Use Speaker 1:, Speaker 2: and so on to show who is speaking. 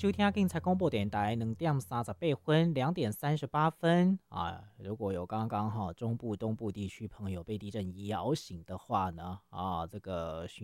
Speaker 1: 收听警察广播电台2点38分2点38分啊！如果有刚刚中部、东部地区朋友被地震摇醒的话呢，这个